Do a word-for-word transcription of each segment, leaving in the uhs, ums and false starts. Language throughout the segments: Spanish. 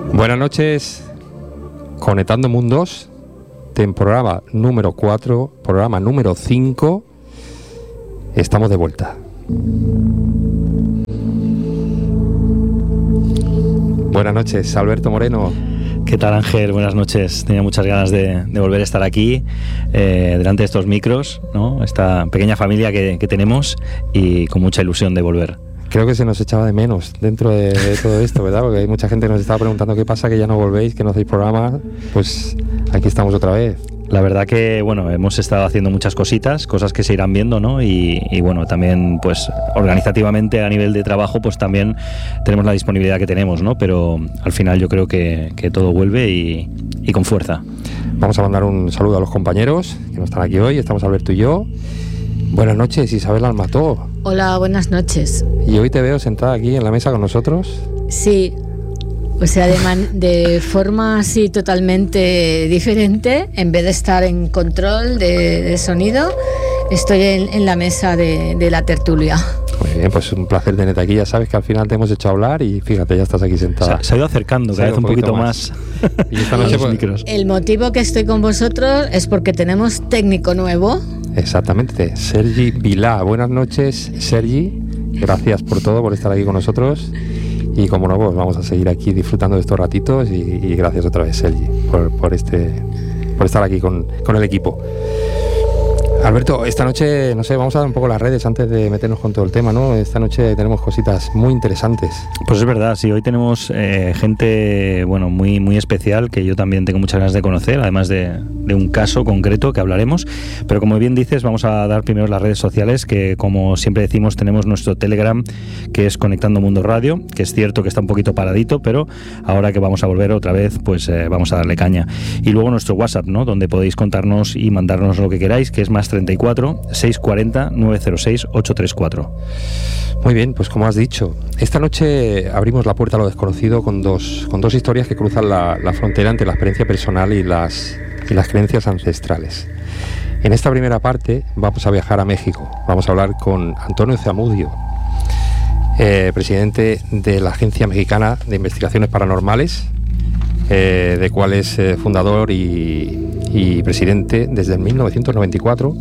Buenas noches, Conectando Mundos, temporada número cuatro, programa número cinco, estamos de vuelta. Buenas noches, Alberto Moreno. ¿Qué tal, Ángel? Buenas noches. Tenía muchas ganas de, de volver a estar aquí, eh, delante de estos micros, ¿no? Esta pequeña familia que, que tenemos, y con mucha ilusión de volver. Creo que se nos echaba de menos dentro de, de todo esto, ¿verdad? Porque hay mucha gente que nos estaba preguntando qué pasa, que ya no volvéis, que no hacéis programa. Pues aquí estamos otra vez. La verdad que, bueno, hemos estado haciendo muchas cositas, cosas que se irán viendo, ¿no? Y, y bueno, también, pues, organizativamente a nivel de trabajo, pues también tenemos la disponibilidad que tenemos, ¿no? Pero al final yo creo que, que todo vuelve y, y con fuerza. Vamos a mandar un saludo a los compañeros que no están aquí hoy. Estamos Alberto y yo. Buenas noches, Isabel Almató. Hola, buenas noches. Y hoy te veo sentada aquí en la mesa con nosotros. Sí, o sea, de, man- de forma así totalmente diferente. En vez de estar en control de, de sonido, estoy en, en la mesa de, de la tertulia. Muy bien, pues un placer tenerte aquí. Ya sabes que al final te hemos hecho hablar y fíjate, ya estás aquí sentada. Se, se ha ido acercando cada vez un poquito, poquito más, más. Y esta noche, pues, micros. El motivo que estoy con vosotros es porque tenemos técnico nuevo. Exactamente, Sergi Vilá. Buenas noches, Sergi. Gracias por todo, por estar aquí con nosotros. Y como no, pues vamos a seguir aquí disfrutando de estos ratitos. Y, y gracias otra vez, Sergi, por, por, este, por estar aquí con, con el equipo. Alberto, esta noche, no sé, vamos a dar un poco las redes antes de meternos con todo el tema, ¿no? Esta noche tenemos cositas muy interesantes. Pues es verdad, sí, hoy tenemos eh, gente, bueno, muy, muy especial, que yo también tengo muchas ganas de conocer, además de, de un caso concreto que hablaremos. Pero como bien dices, vamos a dar primero las redes sociales, que como siempre decimos, tenemos nuestro Telegram, que es Conectando Mundo Radio, que es cierto que está un poquito paradito, pero ahora que vamos a volver otra vez, pues eh, vamos a darle caña. Y luego nuestro WhatsApp, ¿no? Donde podéis contarnos y mandarnos lo que queráis, que es más treinta y cuatro, seiscientos cuarenta, novecientos seis, ochocientos treinta y cuatro. Muy bien, pues como has dicho, esta noche abrimos la puerta a lo desconocido con dos, con dos historias que cruzan la, la frontera entre la experiencia personal y las, y las creencias ancestrales. En esta primera parte vamos a viajar a México. Vamos a hablar con Antonio Zamudio, eh, presidente de la Agencia Mexicana de Investigaciones Paranormales, eh, de cual es eh, fundador y, y presidente desde mil novecientos noventa y cuatro.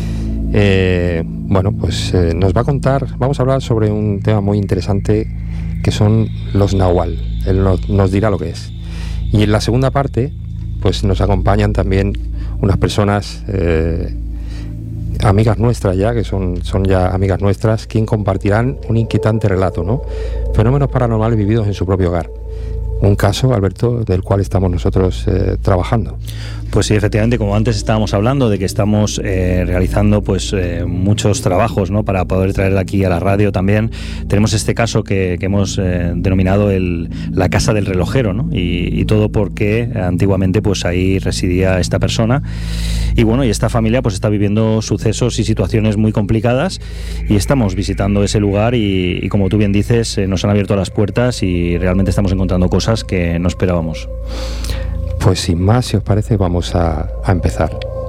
Eh, bueno, pues eh, nos va a contar, vamos a hablar sobre un tema muy interesante que son los nahual. Él nos, nos dirá lo que es. Y en la segunda parte, pues nos acompañan también unas personas eh, amigas nuestras ya, que son, son ya amigas nuestras, quien compartirán un inquietante relato, ¿no? Fenómenos paranormales vividos en su propio hogar. Un caso, Alberto, del cual estamos nosotros eh, trabajando. Pues sí, efectivamente, como antes estábamos hablando de que estamos eh, realizando pues eh, muchos trabajos, ¿no? Para poder traer aquí a la radio también. Tenemos este caso que, que hemos eh, denominado el, la casa del relojero, ¿no? Y, y todo porque antiguamente pues ahí residía esta persona. Y bueno, y esta familia pues está viviendo sucesos y situaciones muy complicadas, y estamos visitando ese lugar y, y como tú bien dices, eh, nos han abierto las puertas y realmente estamos encontrando cosas que no esperábamos. Pues sin más, si os parece, vamos a, a empezar.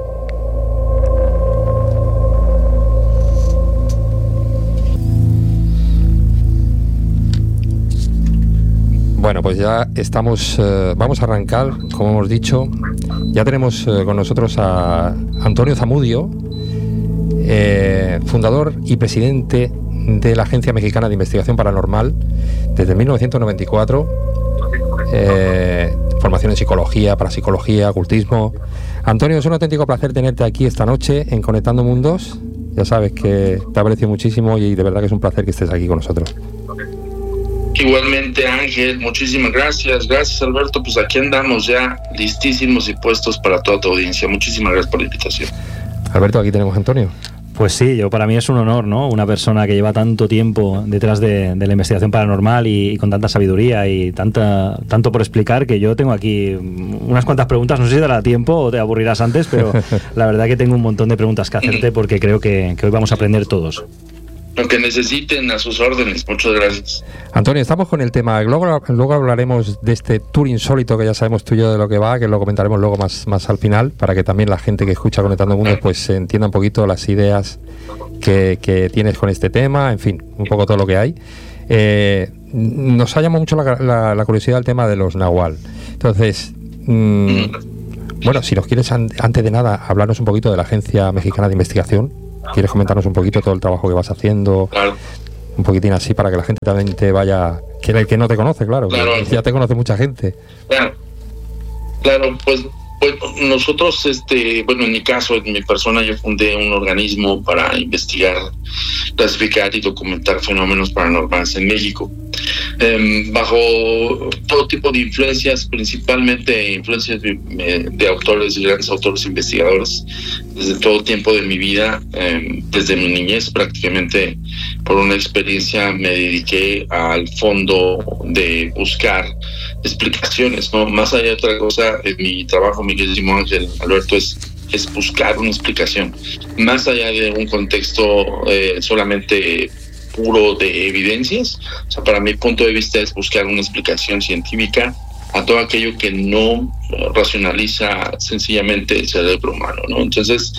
Bueno, pues ya estamos, eh, vamos a arrancar, como hemos dicho. Ya tenemos eh, con nosotros a Antonio Zamudio, eh, fundador y presidente de la Agencia Mexicana de Investigación Paranormal desde mil novecientos noventa y cuatro. Eh, formación en psicología, parapsicología, ocultismo. Antonio, es un auténtico placer tenerte aquí esta noche en Conectando Mundos. Ya sabes que te aprecio muchísimo y de verdad que es un placer que estés aquí con nosotros. Igualmente, Ángel, muchísimas gracias. Gracias, Alberto. Pues aquí andamos ya listísimos y puestos para toda tu audiencia. Muchísimas gracias por la invitación. Alberto, aquí tenemos a Antonio. Pues sí, yo para mí es un honor, ¿no? Una persona que lleva tanto tiempo detrás de, de la investigación paranormal y, y con tanta sabiduría y tanta tanto por explicar, que yo tengo aquí unas cuantas preguntas. No sé si dará tiempo o te aburrirás antes, pero la verdad que tengo un montón de preguntas que hacerte porque creo que, que hoy vamos a aprender todos. Lo que necesiten, a sus órdenes. Muchas gracias. Antonio, estamos con el tema. Luego, luego hablaremos de este tour insólito que ya sabemos tú y yo de lo que va, que lo comentaremos luego más, más al final, para que también la gente que escucha Conectando Mundos pues entienda un poquito las ideas que, que tienes con este tema, en fin, un poco todo lo que hay. Eh, nos ha llamado mucho la, la, la curiosidad el tema de los nahual. Entonces, mmm, bueno, si nos quieres, an, antes de nada, hablarnos un poquito de la Agencia Mexicana de Investigación. ¿Quieres comentarnos un poquito todo el trabajo que vas haciendo? Claro. Un poquitín así para que la gente también te vaya... Que el que no te conoce, claro. Claro. Ya te conoce mucha gente. Claro, claro pues... Bueno, nosotros, este, bueno, en mi caso, en mi persona, yo fundé un organismo para investigar, clasificar y documentar fenómenos paranormales en México, eh, bajo todo tipo de influencias, principalmente influencias de, de autores, de grandes autores investigadores, desde todo tiempo de mi vida, eh, desde mi niñez prácticamente. Por una experiencia me dediqué al fondo de buscar explicaciones, ¿no? Más allá de otra cosa, en mi trabajo, mi queridísimo Ángel Alberto, es, es buscar una explicación, más allá de un contexto eh, solamente puro de evidencias. O sea, para mi punto de vista es buscar una explicación científica a todo aquello que no racionaliza sencillamente el cerebro humano, ¿no? Entonces,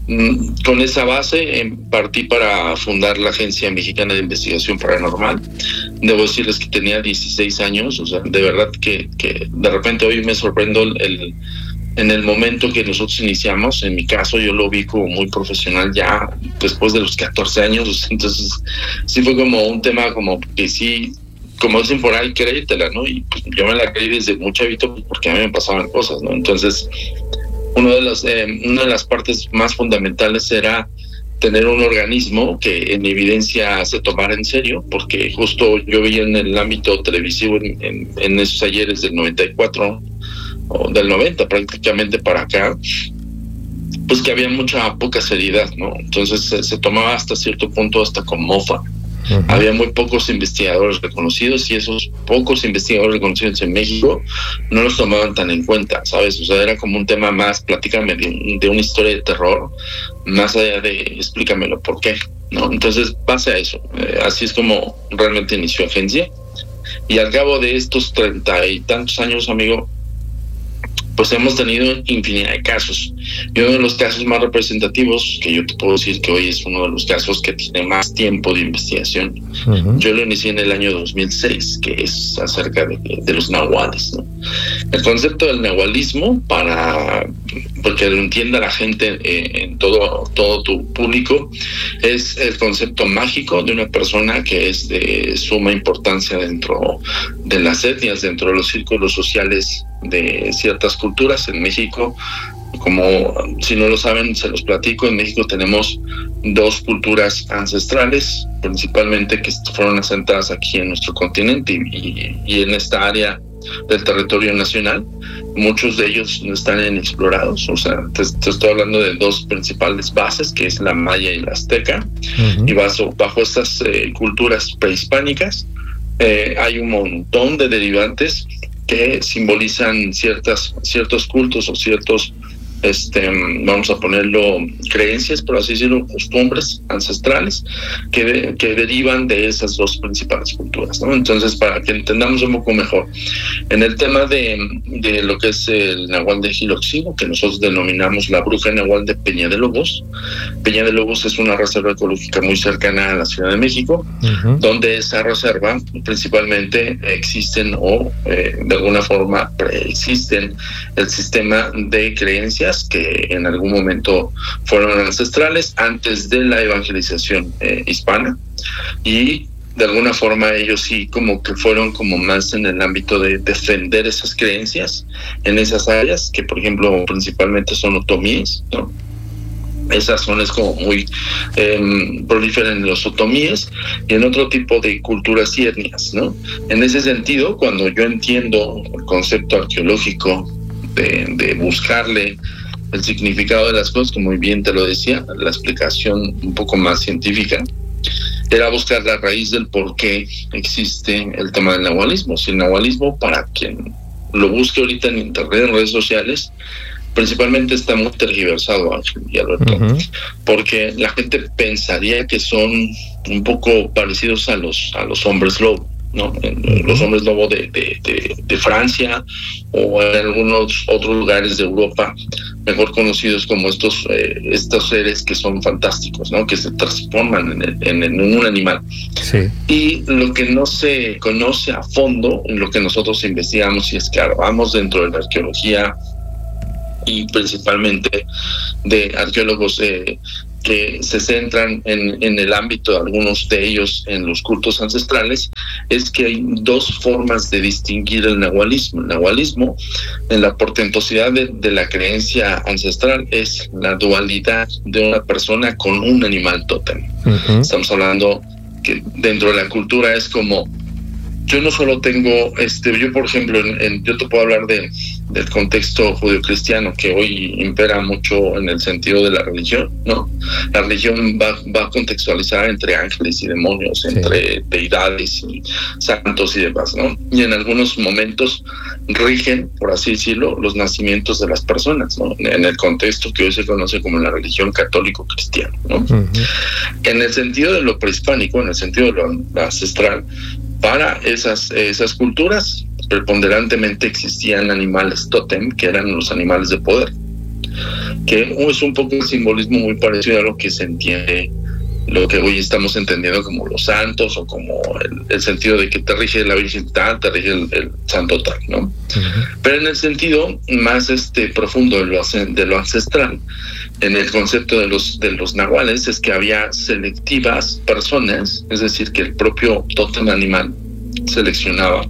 con esa base partí para fundar la Agencia Mexicana de Investigación Paranormal. Debo decirles que tenía dieciséis años, o sea, de verdad que, que de repente hoy me sorprendo el, el, en el momento que nosotros iniciamos. En mi caso yo lo vi como muy profesional ya después de los catorce años, entonces sí fue como un tema como que sí, como dicen por ahí, créetela, ¿no? Y pues yo me la creí desde muy chavito porque a mí me pasaban cosas, ¿no? Entonces, uno de los, eh, una de las partes más fundamentales era tener un organismo que en evidencia se tomara en serio, porque justo yo vi en el ámbito televisivo, en, en, en esos ayeres del noventa y cuatro, o del noventa prácticamente para acá, pues que había mucha poca seriedad, ¿no? Entonces se, se tomaba hasta cierto punto hasta con mofa. Uh-huh. Había muy pocos investigadores reconocidos y esos pocos investigadores reconocidos en México no los tomaban tan en cuenta, ¿sabes? O sea, era como un tema más, platícame de, de una historia de terror, más allá de explícamelo por qué, ¿no? Entonces, base a eso. Eh, así es como realmente inició Agencia. Y al cabo de estos treinta y tantos años, amigo, pues hemos tenido infinidad de casos. Y uno de los casos más representativos, que yo te puedo decir que hoy es uno de los casos que tiene más tiempo de investigación, uh-huh. Yo lo inicié en el año dos mil seis, que es acerca de, de los nahuales, ¿no? El concepto del nahualismo, para porque lo entienda la gente eh, en todo, todo tu público, es el concepto mágico de una persona que es de suma importancia dentro de las etnias, dentro de los círculos sociales de ciertas culturas. En México, como si no lo saben, se los platico, en México tenemos dos culturas ancestrales, principalmente que fueron asentadas aquí en nuestro continente y, y, y en esta área del territorio nacional. Muchos de ellos no están inexplorados, o sea, te, te estoy hablando de dos principales bases, que es la maya y la azteca, uh-huh. Y bajo, bajo estas eh, culturas prehispánicas eh, hay un montón de derivantes que simbolizan ciertas, ciertos cultos o ciertos, este, vamos a ponerlo, creencias, por así decirlo, costumbres ancestrales que, de, que derivan de esas dos principales culturas, ¿no? Entonces, para que entendamos un poco mejor, en el tema de, de lo que es el nahual de Jiloxino, que nosotros denominamos la bruja nahual de Peña de Lobos. Peña de Lobos es una reserva ecológica muy cercana a la Ciudad de México, uh-huh. Donde esa reserva principalmente existen o eh, de alguna forma preexisten el sistema de creencias que en algún momento fueron ancestrales antes de la evangelización eh, hispana, y de alguna forma ellos sí como que fueron como más en el ámbito de defender esas creencias en esas áreas, que por ejemplo principalmente son otomíes, ¿no? Esas zonas como muy eh, prolíferas en los otomíes y en otro tipo de culturas y etnias, ¿no? En ese sentido, cuando yo entiendo el concepto arqueológico de, de buscarle el significado de las cosas, como muy bien te lo decía, la explicación un poco más científica, era buscar la raíz del por qué existe el tema del nahualismo. Si el nahualismo, para quien lo busque ahorita en internet, en redes sociales, principalmente está muy tergiversado, Ángel y Alberto, uh-huh. Porque la gente pensaría que son un poco parecidos a los, a los hombres lobo, ¿no? En los hombres lobo de, de, de, de Francia o en algunos otros lugares de Europa, mejor conocidos como estos eh, estos seres que son fantásticos, ¿no? Que se transforman en, el, en, en un animal. Sí. Y lo que no se conoce a fondo, en lo que nosotros investigamos y escarbamos dentro de la arqueología, y principalmente de arqueólogos eh, que se centran en, en el ámbito de algunos de ellos en los cultos ancestrales, es que hay dos formas de distinguir el nahualismo. El nahualismo, en la portentosidad de, de la creencia ancestral, es la dualidad de una persona con un animal tótem. Uh-huh. Estamos hablando que dentro de la cultura es como, yo no solo tengo, este, yo por ejemplo, en, en, yo te puedo hablar de, del contexto judio-cristiano que hoy impera mucho en el sentido de la religión, ¿no? La religión va, va a contextualizar entre ángeles y demonios, sí, entre deidades y santos y demás, ¿no? Y en algunos momentos rigen, por así decirlo, los nacimientos de las personas, ¿no? En el contexto que hoy se conoce como la religión católico-cristiana, ¿no? Uh-huh. En el sentido de lo prehispánico, en el sentido de lo, lo ancestral, para esas, esas culturas preponderantemente existían animales tótem, que eran los animales de poder, que es un poco el simbolismo muy parecido a lo que se entiende, lo que hoy estamos entendiendo como los santos, o como el, el sentido de que te rige la Virgen tal, te rige el, el santo tal, ¿no? Uh-huh. Pero en el sentido más este profundo de lo, de lo ancestral, en el concepto de los de los nahuales, es que había selectivas personas, es decir, que el propio tótem animal seleccionaba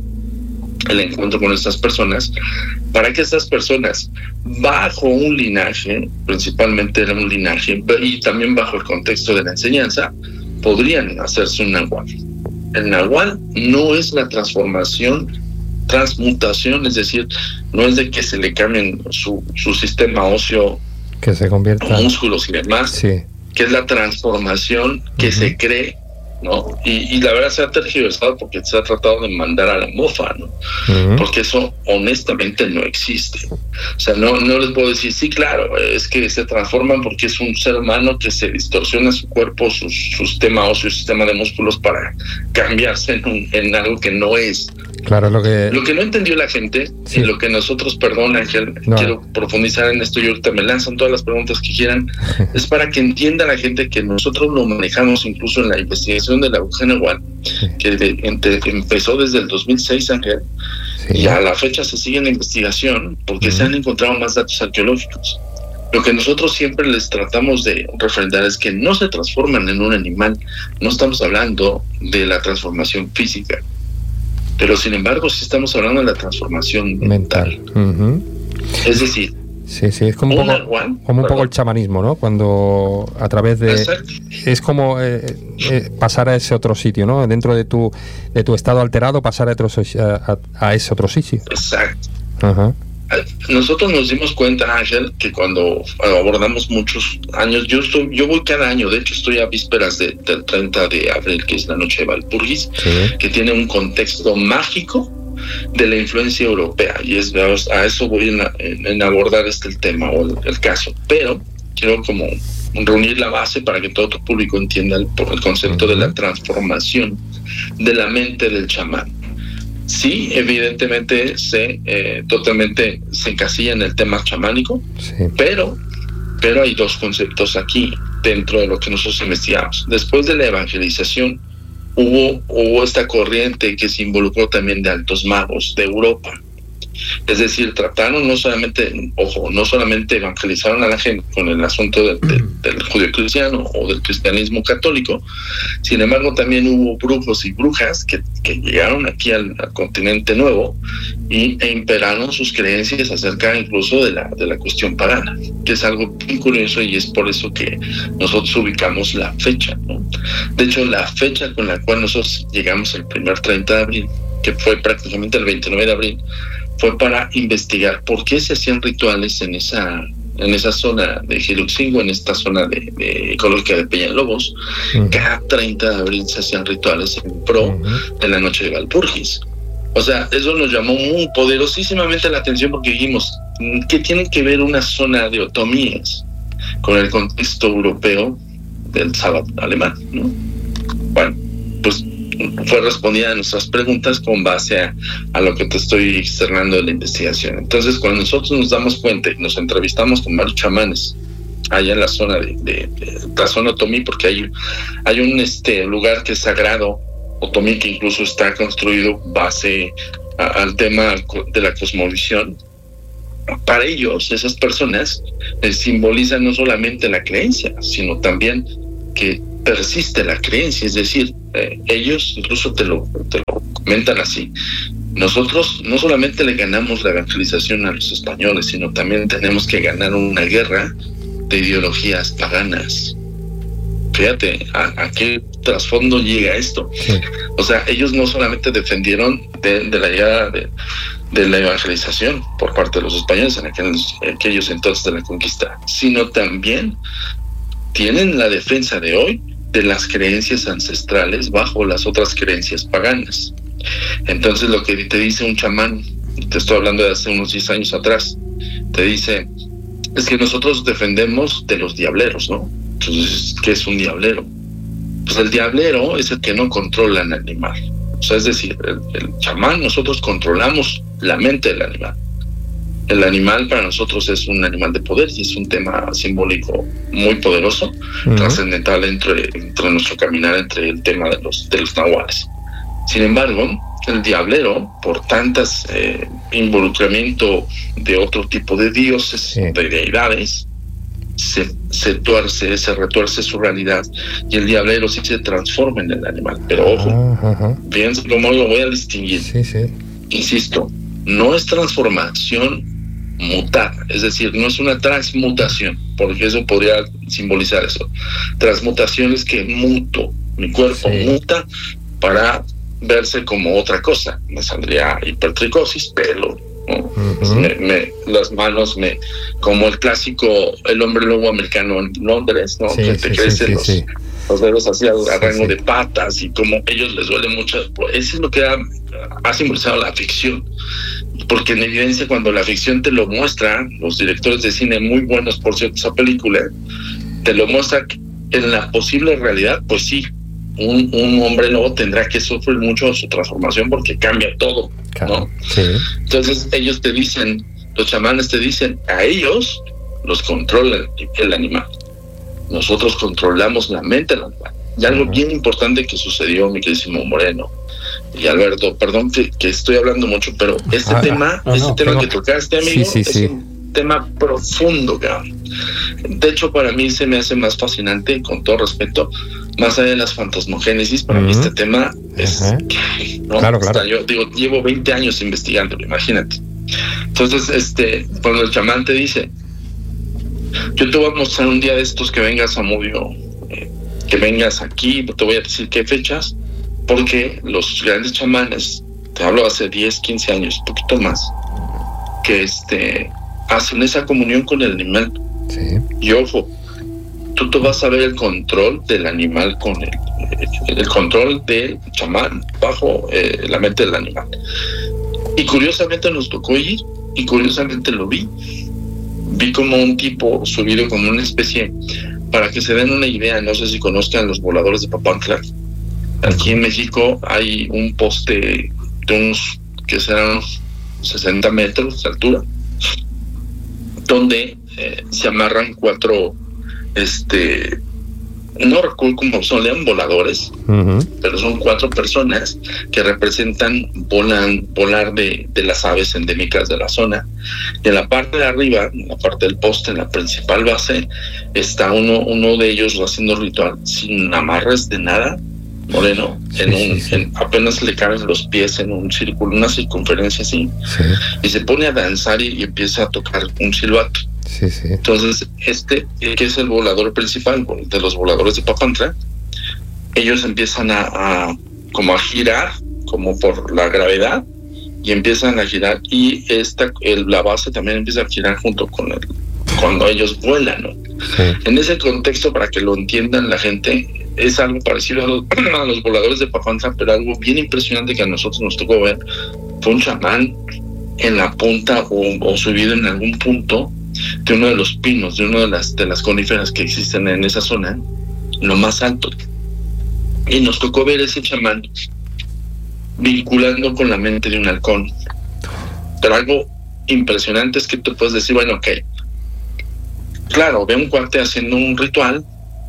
el encuentro con estas personas, para que estas personas, bajo un linaje, principalmente era un linaje, y también bajo el contexto de la enseñanza, podrían hacerse un nahual. El nahual no es la transformación, transmutación, es decir, no es de que se le cambien su, su sistema óseo, que se convierta, músculos y demás, sí, que es la transformación que uh-huh. se cree, ¿no? Y, y la verdad se ha tergiversado porque se ha tratado de mandar a la mofa, ¿no? Uh-huh. Porque eso honestamente no existe. O sea, no, no les puedo decir, sí, claro, es que se transforman porque es un ser humano que se distorsiona su cuerpo, su, su sistema óseo, su sistema de músculos para cambiarse en, un, en algo que no es. Claro, lo que... Lo que no entendió la gente, sí, y lo que nosotros, perdón Ángel, no. quiero profundizar en esto y ahorita me lanzan todas las preguntas que quieran, es para que entienda la gente que nosotros lo manejamos incluso en la investigación de la bruja nahual, sí, que de, entre, empezó desde el dos mil seis, Ángel, sí, y a la fecha se sigue en la investigación porque uh-huh. se han encontrado más datos arqueológicos. Lo que nosotros siempre les tratamos de refrendar es que no se transforman en un animal, no estamos hablando de la transformación física, pero sin embargo sí estamos hablando de la transformación mental. mental. Uh-huh. Es decir, sí, sí, es como un, poco, nahual, como un poco el chamanismo, ¿no? Cuando a través de... Exacto. Es como eh, eh, pasar a ese otro sitio, ¿no? Dentro de tu de tu estado alterado, pasar a, otro, a, a ese otro sitio. Exacto. Uh-huh. Nosotros nos dimos cuenta, Ángel, que cuando abordamos muchos años, yo estoy, yo voy cada año, de hecho estoy a vísperas de, del treinta de abril, que es la noche de Walpurgis, sí, que tiene un contexto mágico de la influencia europea, y es a eso voy en, en, en abordar este el tema o el, el caso, pero quiero como reunir la base para que todo tu público entienda el, el concepto uh-huh. de la transformación de la mente del chamán. Sí, evidentemente se eh, totalmente se encasilla en el tema chamánico, sí, pero pero hay dos conceptos aquí dentro de lo que nosotros investigamos. Después de la evangelización hubo hubo esta corriente que se involucró también de altos magos de Europa. Es decir, trataron no solamente, ojo, no solamente evangelizaron a la gente con el asunto del, del, del judío cristiano o del cristianismo católico, sin embargo también hubo brujos y brujas que, que llegaron aquí al, al continente nuevo y, e imperaron sus creencias acerca incluso de la, de la cuestión pagana, que es algo muy curioso y es por eso que nosotros ubicamos la fecha, ¿no? De hecho, la fecha con la cual nosotros llegamos el primer treinta de abril, que fue prácticamente el veintinueve de abril, fue para investigar por qué se hacían rituales en esa en esa zona de Xiluxingo, en esta zona de, de ecológica de Peñalobos. Uh-huh. Cada treinta de abril se hacían rituales en pro uh-huh. de la noche de Walpurgis. O sea, eso nos llamó muy poderosísimamente la atención porque dijimos, ¿qué tiene que ver una zona de otomíes con el contexto europeo del sábado alemán, ¿no? Bueno, pues fue respondida a nuestras preguntas con base a, a lo que te estoy externando de la investigación. Entonces, cuando nosotros nos damos cuenta y nos entrevistamos con varios chamanes allá en la zona de, de, de la zona Otomí, porque hay, hay un este lugar que es sagrado, Otomí, que incluso está construido base a, al tema de la cosmovisión. Para ellos, esas personas eh, simbolizan no solamente la creencia, sino también que persiste la creencia, es decir, eh, ellos incluso te lo, te lo comentan así. Nosotros no solamente le ganamos la evangelización a los españoles, sino también tenemos que ganar una guerra de ideologías paganas. Fíjate a, a qué trasfondo llega esto. Sí. O sea, ellos no solamente defendieron de, de la llegada de, de la evangelización por parte de los españoles en aquellos, en aquellos entonces de la conquista, sino también tienen la defensa de hoy de las creencias ancestrales bajo las otras creencias paganas. Entonces, lo que te dice un chamán, te estoy hablando de hace unos diez años atrás, te dice, es que nosotros defendemos de los diableros, ¿no? Entonces, ¿qué es un diablero? Pues el diablero es el que no controla al animal. O sea, es decir, el, el chamán, nosotros controlamos la mente del animal. El animal para nosotros es un animal de poder y es un tema simbólico muy poderoso, uh-huh. trascendental entre, entre nuestro caminar, entre el tema de los, de los nahuales. Sin embargo, el diablero, por tantas eh, involucramiento de otro tipo de dioses, sí. de deidades, se, se tuerce, se retuerce su realidad y el diablero sí se transforma en el animal. Pero ojo, uh-huh. fíjense cómo lo voy a distinguir. Sí, sí. Insisto, no es transformación mutar, es decir, no es una transmutación, porque eso podría simbolizar eso. Transmutación es que muto, mi cuerpo sí. muta para verse como otra cosa. Me saldría hipertricosis, pelo, ¿no? Uh-huh. me, me, las manos, me como el clásico, el hombre lobo americano en Londres, ¿no? Sí, que te sí, crecen sí, los, sí. los dedos así a, a sí, rango sí. de patas y como ellos les duele mucho. Eso es lo que ha, ha simbolizado la ficción. Porque en evidencia, cuando la ficción te lo muestra, los directores de cine muy buenos, por cierto, esa película, te lo muestra en la posible realidad, pues sí, un, un hombre lobo tendrá que sufrir mucho su transformación porque cambia todo, ¿no? Sí. Entonces ellos te dicen, los chamanes te dicen, a ellos los controla el animal. Nosotros controlamos la mente del animal. Y algo uh-huh. bien importante que sucedió, mi queridísimo Moreno y Alberto, perdón que, que estoy hablando mucho, pero este ah, tema, no, este no, tema tengo... que tocaste, amigo, sí, sí, es sí. un tema profundo, cabrón. De hecho, para mí se me hace más fascinante, con todo respeto, más allá de las fantasmogénesis, para uh-huh. mí este tema es... Uh-huh. ¿no? Claro, claro. O sea, yo digo, llevo veinte años investigándolo, imagínate. Entonces, este, cuando el chamán te dice, yo te voy a mostrar un día de estos que vengas a Mudio, eh, que vengas aquí, te voy a decir qué fechas, porque los grandes chamanes, te hablo hace diez, quince años, un poquito más, que este hacen esa comunión con el animal. Sí. Y ojo, tú te vas a ver el control del animal con el, el, el control del chamán bajo eh, la mente del animal. Y curiosamente nos tocó ir, y curiosamente lo vi. Vi como un tipo subido como una especie, para que se den una idea, no sé si conozcan los voladores de Papantla. Aquí en México hay un poste de unos que serán sesenta metros de altura, donde eh, se amarran cuatro, este, no recuerdo cómo son, lean voladores, uh-huh. pero son cuatro personas que representan volan, volar de, de las aves endémicas de la zona. Y en la parte de arriba, en la parte del poste, en la principal base, está uno, uno de ellos haciendo ritual sin amarres de nada, Moreno, en sí, un, sí, sí. En, apenas le caben los pies en un círculo, una circunferencia así, sí. y se pone a danzar y, y empieza a tocar un silbato. Sí, sí. Entonces, este, que es el volador principal de los voladores de Papantla, ellos empiezan a, a como a girar, como por la gravedad, y empiezan a girar, y esta, el, la base también empieza a girar junto con el, cuando ellos vuelan, ¿no? Sí. En ese contexto, para que lo entiendan la gente, es algo parecido a los, a los voladores de Papantla, pero algo bien impresionante que a nosotros nos tocó ver. Fue un chamán en la punta o, o subido en algún punto de uno de los pinos, de una de las, de las coníferas que existen en esa zona, lo más alto. Y nos tocó ver ese chamán vinculando con la mente de un halcón. Pero algo impresionante es que tú puedes decir, bueno, ok, claro, ve un cuate haciendo un ritual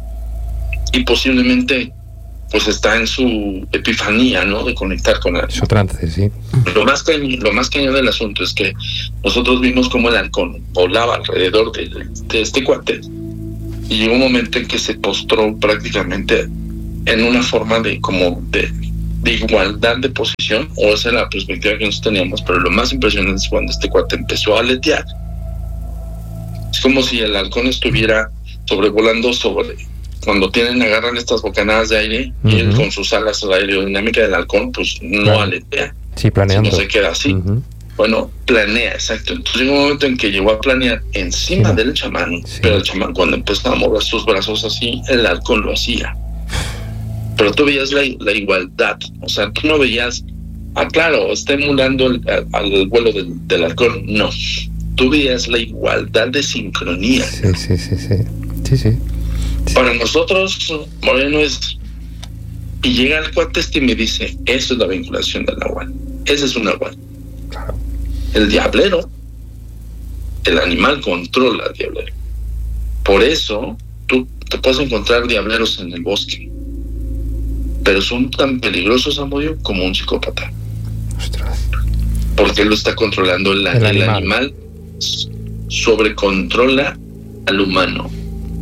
y posiblemente pues está en su epifanía, ¿no? De conectar con él. Su trance, sí. Lo más cañón, lo más cañón del asunto es que nosotros vimos cómo el halcón volaba alrededor de, de este cuate y llegó un momento en que se postró prácticamente en una forma de como de, de igualdad de posición, o esa era la perspectiva que nosotros teníamos, pero lo más impresionante es cuando este cuate empezó a aletear. Es como si el halcón estuviera sobrevolando sobre... Cuando tienen, agarran estas bocanadas de aire, uh-huh, y él con sus alas, la aerodinámica del halcón, pues no claro. aletea. Sí, planeando. No se queda así. Uh-huh. Bueno, planea, exacto. Entonces llegó un momento en que llegó a planear encima sí. del chamán, sí. pero el chamán cuando empezó a mover sus brazos así, el halcón lo hacía. Pero tú veías la, la igualdad, o sea, tú no veías, ah, claro, está emulando el, al, al vuelo del, del halcón, no. Tú veías la igualdad de sincronía. Sí, sí, sí, sí. Sí, sí. Para nosotros, Moreno es... Y llega el cuate este y me dice, eso es la vinculación del nahual. Ese es un nahual. Claro. El diablero, el animal controla al diablero. Por eso, tú te puedes encontrar diableros en el bosque. Pero son tan peligrosos, Amodio, como un psicópata. Ostras. Porque él lo está controlando. El, el, el animal. animal sobrecontrola al humano.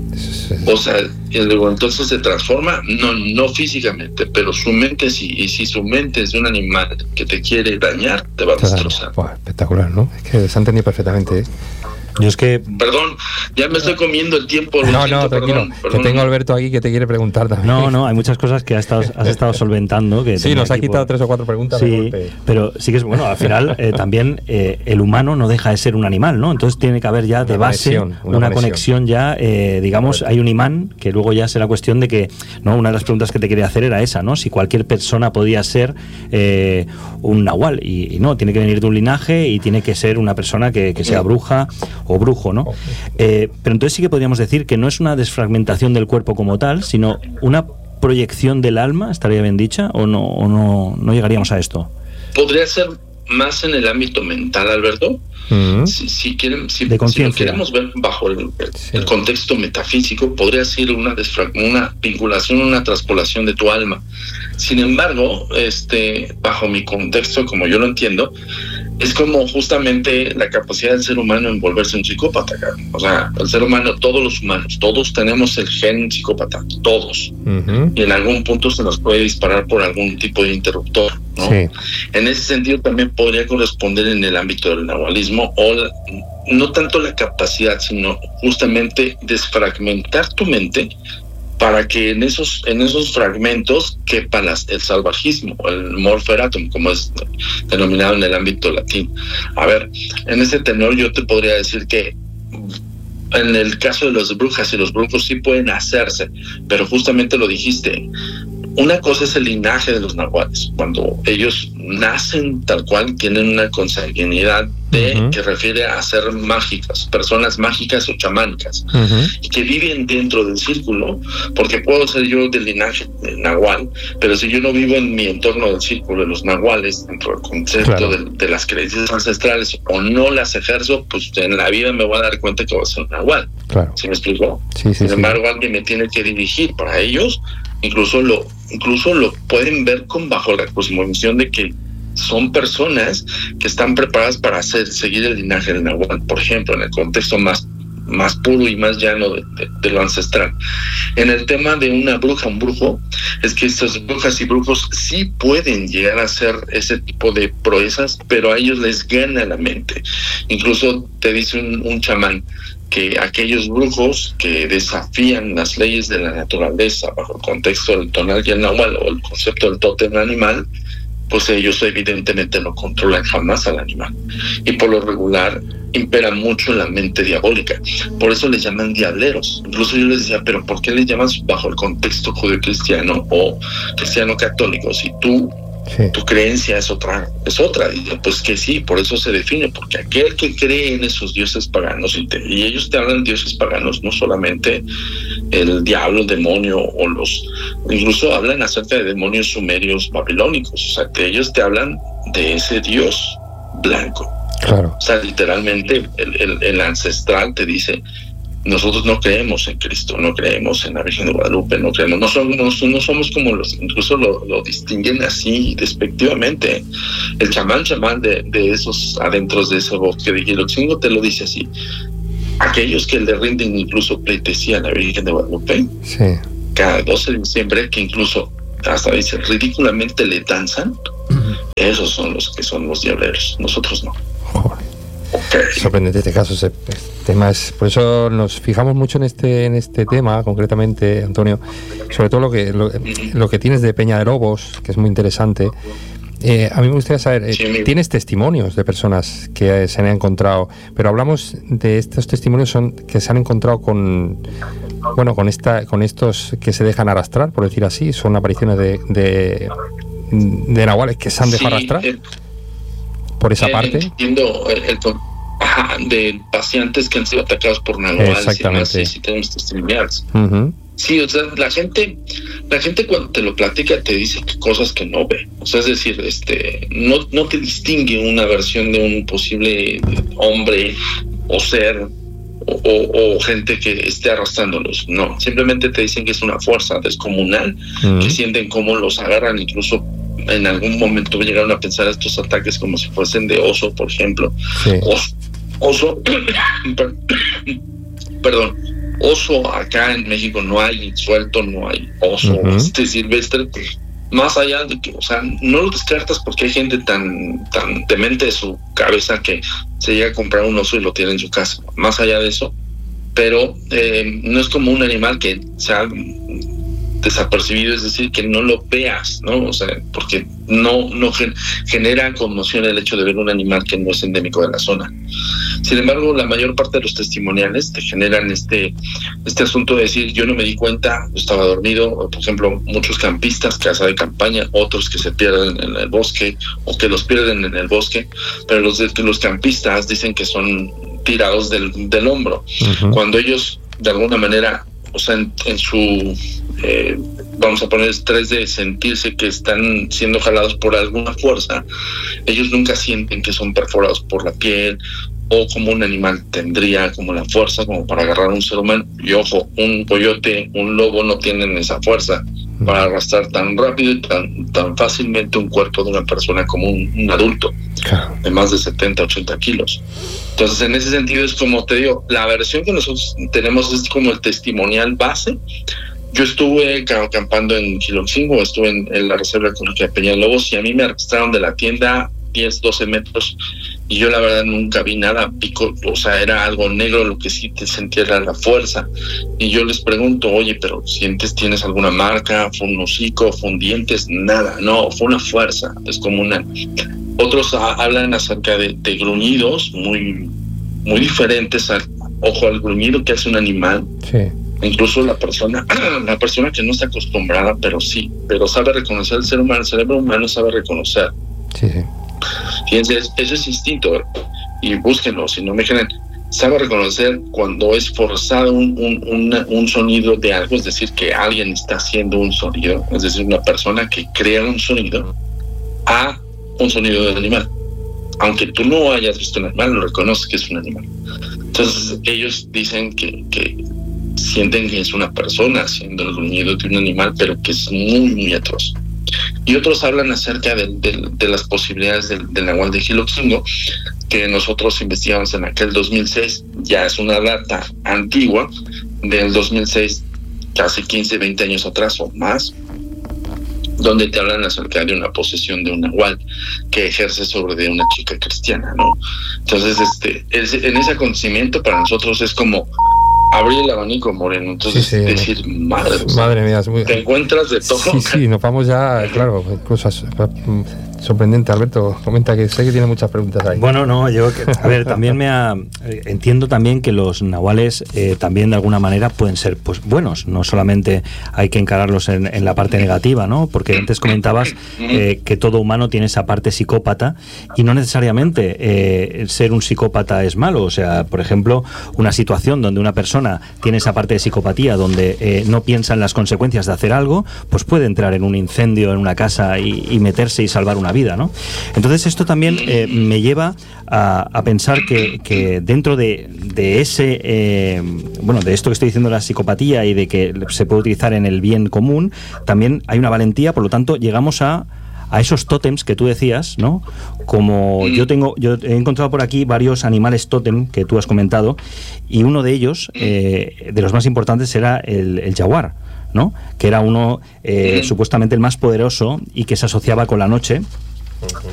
O sea, entonces se transforma, no no físicamente, pero su mente sí. Y si su mente es de un animal que te quiere dañar, te va a destrozar. Wow, espectacular, ¿no? Es que se ha entendido perfectamente, ¿eh? Yo es que... Perdón, ya me estoy comiendo el tiempo. No, siento, no, tranquilo. Perdón, perdón. Que tengo a Alberto aquí que te quiere preguntar también. No, no, hay muchas cosas que has estado, has estado solventando. Que sí, nos ha quitado por... tres o cuatro preguntas. Sí, pero sí que es bueno, al final eh, también eh, el humano no deja de ser un animal, ¿no? Entonces tiene que haber ya de una base conexión, una, una conexión. conexión ya, eh, digamos, hay un imán que luego ya será cuestión de que, ¿no? Una de las preguntas que te quería hacer era esa, ¿no? Si cualquier persona podía ser eh, un nahual y, y no, tiene que venir de un linaje y tiene que ser una persona que, que sea bruja o brujo, ¿no? Eh, pero entonces sí que podríamos decir que no es una desfragmentación del cuerpo como tal, sino una proyección del alma, ¿estaría bien dicha? ¿O no, o no, no llegaríamos a esto? Podría ser más en el ámbito mental, Alberto. Uh-huh. Si, si, quieren, si, si lo queremos ver bajo el, el, sí. el contexto metafísico, podría ser una, desfrag, una vinculación, una traspolación de tu alma. Sin embargo, este, bajo mi contexto, como yo lo entiendo, es como justamente la capacidad del ser humano en volverse un psicópata. O sea, el ser humano, todos los humanos, todos tenemos el gen psicópata, todos. Uh-huh. Y en algún punto se nos puede disparar por algún tipo de interruptor, ¿no? Sí. En ese sentido también podría corresponder en el ámbito del nahualismo, o la, no tanto la capacidad, sino justamente desfragmentar tu mente para que en esos en esos fragmentos quepa las, el salvajismo, el morferatum, como es denominado en el ámbito latín. A ver, en ese tenor yo te podría decir que en el caso de las brujas y los brujos sí pueden hacerse, pero justamente lo dijiste, una cosa es el linaje de los nahuales, cuando ellos nacen tal cual, tienen una consanguinidad de, uh-huh. que refiere a ser mágicas, personas mágicas o chamánicas, uh-huh. y que viven dentro del círculo, porque puedo ser yo del linaje de nahual, pero si yo no vivo en mi entorno del círculo de los nahuales, dentro del concepto claro. de, de las creencias ancestrales, o no las ejerzo, pues en la vida me voy a dar cuenta que voy a ser un nahual. Claro. ¿Sí me explico? Sí, sí, Sin sí. embargo, alguien me tiene que dirigir. Para ellos, incluso lo incluso lo pueden ver con bajo la cosmovisión de que son personas que están preparadas para hacer seguir el linaje del nahual, por ejemplo, en el contexto más más puro y más llano de, de, de lo ancestral. En el tema de una bruja, un brujo, es que estas brujas y brujos sí pueden llegar a hacer ese tipo de proezas, pero a ellos les gana la mente. Incluso te dice un, un chamán que aquellos brujos que desafían las leyes de la naturaleza bajo el contexto del tonal y el nahual, o el concepto del tótem animal, pues ellos evidentemente no controlan jamás al animal. Y por lo regular impera mucho la mente diabólica. Por eso les llaman diableros. Incluso yo les decía, pero ¿por qué les llamas bajo el contexto judeocristiano o cristiano católico? Si tú Sí. tu creencia es otra, es otra. Y pues que sí, por eso se define, porque aquel que cree en esos dioses paganos, y, te, y ellos te hablan de dioses paganos, no solamente el diablo, el demonio, o los, incluso hablan acerca de demonios sumerios babilónicos. O sea, que ellos te hablan de ese Dios blanco. Claro. O sea, literalmente el, el, el ancestral te dice: nosotros no creemos en Cristo, no creemos en la Virgen de Guadalupe, no creemos, no somos, no, no somos como los, incluso lo, lo distinguen así despectivamente. El chamán chamán de, de esos adentros de ese bosque de Quiloxingo te lo dice así: aquellos que le rinden incluso pleitesía a la Virgen de Guadalupe, sí, cada doce de diciembre, que incluso hasta dice ridículamente le danzan, uh-huh. esos son los que son los diableros, nosotros no. Joder. Okay. Sorprendente este caso, ese tema es, por eso nos fijamos mucho en este en este tema concretamente, Antonio, sobre todo lo que lo, lo que tienes de Peña de Lobos, que es muy interesante. Eh, a mí me gustaría saber, eh, sí, tienes testimonios de personas que eh, se han encontrado, pero hablamos de estos testimonios son que se han encontrado con, bueno, con esta, con estos que se dejan arrastrar, por decir así, son apariciones de de, de nahuales que se han dejado sí, arrastrar. Eh, por esa eh, parte. Entiendo el, el, ajá, de pacientes que han sido atacados por nahuales. Exactamente. Y sí, sí tenemos testimoniales. Uh-huh. Sí, o sea, la gente, la gente cuando te lo platica te dice cosas que no ve. O sea, es decir, este, no, no te distingue una versión de un posible hombre o ser o, o, o gente que esté arrastrándolos. No, simplemente te dicen que es una fuerza descomunal, uh-huh. que sienten cómo los agarran, incluso en algún momento llegaron a pensar estos ataques como si fuesen de oso, por ejemplo. Sí. Oso, oso perdón. Oso acá en México no hay suelto, no hay oso uh-huh. este silvestre, pues, más allá de que, o sea, no lo descartas porque hay gente tan tan demente de su cabeza que se llega a comprar un oso y lo tiene en su casa, más allá de eso, pero eh, no es como un animal que sea desapercibido, es decir, que no lo veas, ¿no? O sea, porque no, no gen- genera conmoción el hecho de ver un animal que no es endémico de la zona. Sin embargo, la mayor parte de los testimoniales te generan este, este asunto de decir: yo no me di cuenta, estaba dormido. Por ejemplo, muchos campistas, casa de campaña, otros que se pierden en el bosque o que los pierden en el bosque, pero los, de, los campistas dicen que son tirados del, del hombro. Uh-huh. Cuando ellos, de alguna manera, o sea, en, en su, eh, vamos a poner estrés de sentirse que están siendo jalados por alguna fuerza, ellos nunca sienten que son perforados por la piel o como un animal tendría como la fuerza como para agarrar a un ser humano. Y ojo, un coyote, un lobo no tienen esa fuerza para arrastrar tan rápido y tan, tan fácilmente un cuerpo de una persona como un, un adulto de más de setenta, ochenta kilos. Entonces, en ese sentido es como te digo, la versión que nosotros tenemos es como el testimonial base. Yo estuve acampando en Quiloxingo, estuve en, en la reserva ecológica de Peña de Lobos, y a mí me arrastraron de la tienda diez, doce metros, y yo la verdad nunca vi nada, pico, o sea, era algo negro, lo que sí te sentía era la fuerza. Y yo les pregunto: oye, pero ¿sientes, tienes alguna marca? ¿Fue un hocico? ¿Fue un dientes? Nada, no, fue una fuerza descomunal. Otros a, hablan acerca de, de gruñidos muy, muy diferentes al, ojo, al gruñido que hace un animal. Sí. Incluso la persona, la persona que no está acostumbrada, pero sí, pero sabe reconocer el ser humano, el cerebro humano sabe reconocer. Sí, sí. Fíjense, eso es instinto, y búsquenlo, si no me creen. Sabe reconocer cuando es forzado un, un, un, un sonido de algo, es decir, que alguien está haciendo un sonido, es decir, una persona que crea un sonido, a un sonido del animal. Aunque tú no hayas visto un animal, lo reconoces que es un animal. Entonces ellos dicen que, que sienten que es una persona haciendo el gruñido de un animal, pero que es muy, muy atroz. Y otros hablan acerca de, de, de las posibilidades del, del nahual de Quiloxingo, que nosotros investigamos en aquel dos mil seis, ya es una data antigua, del dos mil seis, casi quince, veinte años atrás o más, donde te hablan acerca de una posesión de un nahual que ejerce sobre de una chica cristiana, ¿no? Entonces, este, en ese acontecimiento para nosotros es como abrir el abanico, Moreno. Entonces, sí, sí, decir, madre, madre mía, es muy... te encuentras de todo. Sí, sí, nos vamos ya, claro, cosas sorprendente. Alberto, comenta, que sé que tiene muchas preguntas ahí. Bueno, no, yo, a ver, también me ha, entiendo también que los nahuales eh, también de alguna manera pueden ser pues buenos, no solamente hay que encararlos en, en la parte negativa, ¿no? Porque antes comentabas eh, que todo humano tiene esa parte psicópata y no necesariamente eh, ser un psicópata es malo. O sea, por ejemplo, una situación donde una persona tiene esa parte de psicopatía, donde eh, no piensa en las consecuencias de hacer algo, pues puede entrar en un incendio en una casa y, y meterse y salvar una vida, ¿no? Entonces esto también eh, me lleva a, a pensar que, que dentro de, de ese eh, bueno, de esto que estoy diciendo, la psicopatía, y de que se puede utilizar en el bien común, también hay una valentía. Por lo tanto, llegamos a a esos tótems que tú decías, ¿no? Como yo tengo, yo he encontrado por aquí varios animales tótem que tú has comentado, y uno de ellos, eh, de los más importantes, era el, el jaguar, ¿no? Que era uno eh, supuestamente el más poderoso y que se asociaba con la noche.